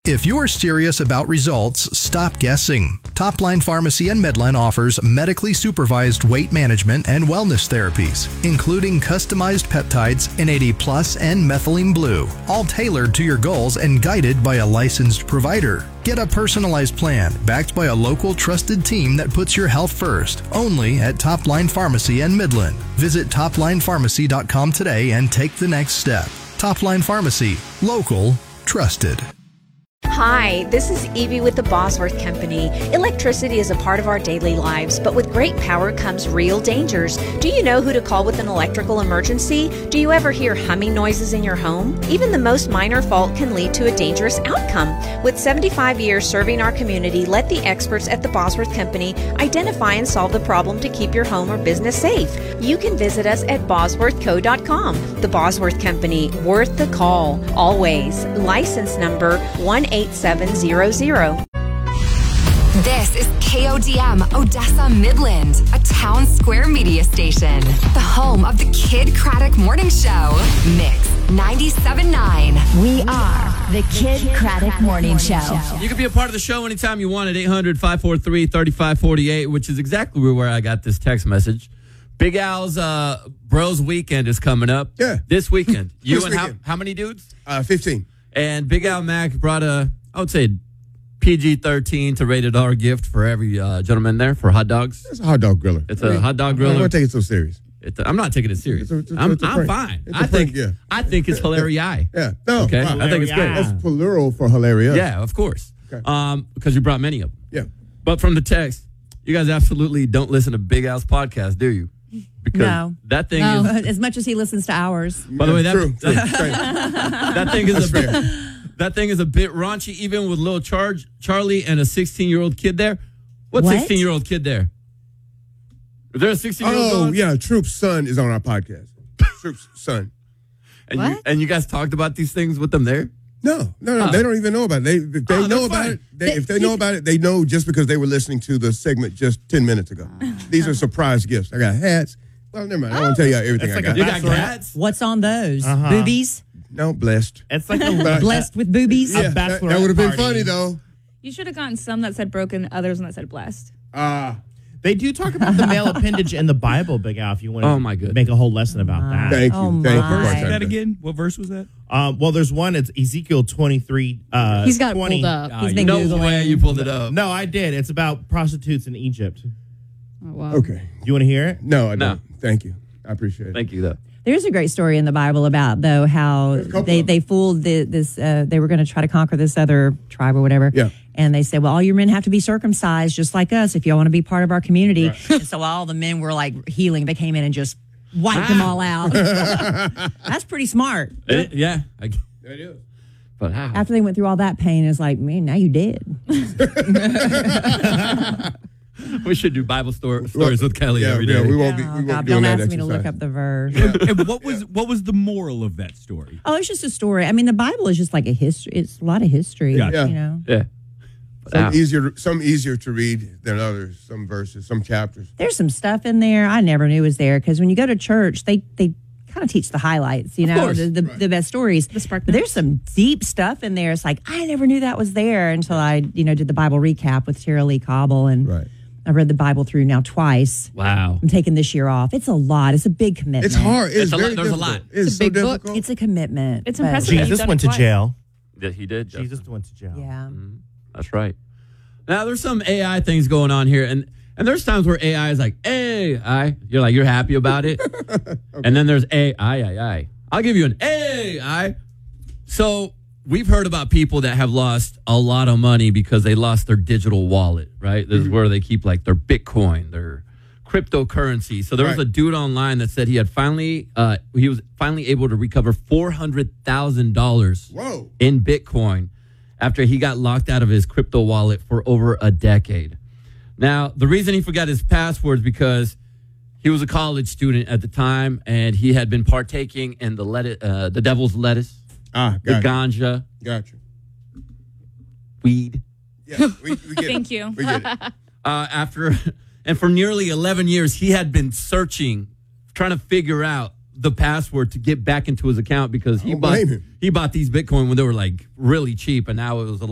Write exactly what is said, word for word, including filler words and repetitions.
If you're serious about results, stop guessing. Topline Pharmacy in Midland offers medically supervised weight management and wellness therapies, including customized peptides in eighty plus and methylene blue, all tailored to your goals and guided by a licensed provider. Get a personalized plan backed by a local trusted team that puts your health first, only at Topline Pharmacy in Midland. Visit top line pharmacy dot com today and take the next step. Topline Pharmacy, local, trusted. Hi, this is Evie with the Bosworth Company. Electricity is a part of our daily lives, but with great power comes real dangers. Do you know who to call with an electrical emergency? Do you ever hear humming noises in your home? Even the most minor fault can lead to a dangerous outcome. With seventy-five years serving our community, let the experts at the Bosworth Company identify and solve the problem to keep your home or business safe. You can visit us at bosworth co dot com. The Bosworth Company, worth the call. Always. License number one eight seven zero zero. This is K O D M Odessa Midland, a town square media station. The home of the Kid Craddock Morning Show. Mix ninety-seven point nine. We are the Kid Craddock Morning Show. You can be a part of the show anytime you want at eight hundred, five four three, three five four eight, which is exactly where I got this text message. Big Al's uh, Bros Weekend is coming up. Yeah. This weekend. You This and how, weekend. how many dudes? Uh, fifteen. And Big Al Mac brought a, I would say, P G thirteen to rated R gift for every uh, gentleman there for hot dogs. It's a hot dog griller. It's a hot dog I don't griller. want to take it so serious. It's a, I'm not taking it serious. It's a- it's a- I'm, it's a I'm prank. fine. It's a I think prank, yeah. I think it's hilarious. Yeah. No. Okay. wow. I think it's great. That's plural for hilarious. Yeah, of course. Okay. Um, because you brought many of them. Yeah. But from the text, you guys absolutely don't listen to Big Al's podcast, do you? Because No. that thing No, is. as much as he listens to ours. By the way, that True. true. that, that thing is That's a bit, fair. that thing is a bit raunchy, even with little Charge Charlie and a sixteen-year-old kid there. What What? sixteen-year-old kid there? Is there a sixteen-year-old? Oh, going? yeah. Troop's son is on our podcast. Troop's son. And you What? and you guys talked about these things with them there? No, no, no. Oh. They don't even know about it. They, if they Oh, know that's about fine. it. They, if they know about it, they know just because they were listening to the segment just ten minutes ago. These are surprise gifts. I got hats. Well, never mind. I won't tell you everything It's I like got. a You got Bachelorette. cats? What's on those? Uh-huh. Boobies? No, blessed. It's like a But- Blessed with boobies? Yeah, that, bachelorette that would have been party. funny, though. You should have gotten some that said broken, others that said blessed. Ah, They do talk about the male appendage in the Bible, Big Al, if you want to Oh, my goodness. make a whole lesson about that. thank you. Oh, thank my. you. Say Bartender. that again? What verse was that? Um, well, there's one, it's Ezekiel twenty-three. Uh, He's got it twenty. pulled up. He's been No Googling. way you pulled it up. No, I did. It's about prostitutes in Egypt. Oh, wow. Okay. You want to hear it? No, I No. don't. Thank you. I appreciate it. Thank you, though. There's a great story in the Bible about, though, how There's a couple they, of they fooled the, this, uh, they were going to try to conquer this other tribe or whatever. Yeah. And they said, well, all your men have to be circumcised just like us if y'all want to be part of our community. And so all the men were like healing. They came in and just wiped them all out. That's pretty smart. It- yeah. I, There it is. but how? After they went through all that pain, it's like, man, now you dead. We should do Bible story, stories with Kelly Yeah, every yeah, day. we won't be. Oh, We won't God, be doing don't that ask me to look exercise. up the verse. And what was what was the moral of that story? Oh, it's just a story. I mean, the Bible is just like a history. It's a lot of history. Gotcha. You know, Yeah. But Some how? easier, some easier to read than others. Some verses, some chapters. there's some stuff in there I never knew was there because when you go to church, they they kind of teach the highlights. You know, course. the the, the best stories. The spark But there's some deep stuff in there. It's like I never knew that was there until I you know did the Bible recap with Tara Lee Cobble, and Right. I've read the Bible through now twice. Wow. I'm taking this year off. It's a lot. It's a big commitment. It's hard. It's, It's a lot- very there's a difficult. lot. It's, It's a so big book. difficult. It's a commitment. It's but- impressive. You've Jesus done went it to twice. jail. Yeah, he did. Justin. Jesus went to jail. Yeah. That's right. Now there's some A I things going on here, and and there's times where A I is like A I, you're like you're happy about it, and then there's A I I I. I'll give you an A I. So we've heard about people that have lost a lot of money because they lost their digital wallet. Right, this is where they keep like their Bitcoin, their cryptocurrency. So there was Right. a dude online that said he had finally, uh, he was finally able to recover four hundred thousand dollars Whoa. in Bitcoin after he got locked out of his crypto wallet for over a decade. Now, the reason he forgot his password is because he was a college student at the time, and he had been partaking in the lettuce, uh, the devil's lettuce, Ah, the gotcha. ganja, Gotcha. weed. Yeah, we, we get Thank it. you. We get it. Uh, after, and for nearly eleven years, he had been searching, trying to figure out the password to get back into his account because he don't bought blame him. he bought these Bitcoin when they were like really cheap, and now it was a